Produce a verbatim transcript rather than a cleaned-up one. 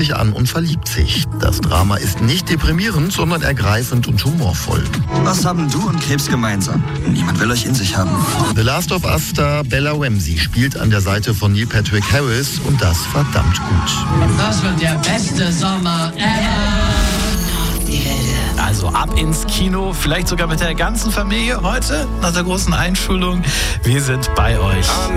sich an und verliebt sich. Das Drama ist nicht deprimierend, sondern ergreifend und humorvoll. Was haben du und Krebs gemeinsam? Niemand will euch in sich haben. The Last of Us-Star Bella Ramsey spielt an der Seite von Neil Patrick Harris und das verdammt gut. Das wird der beste Sommer ever. Also ab ins Kino, vielleicht sogar mit der ganzen Familie heute nach der großen Einschulung. Wir sind bei euch.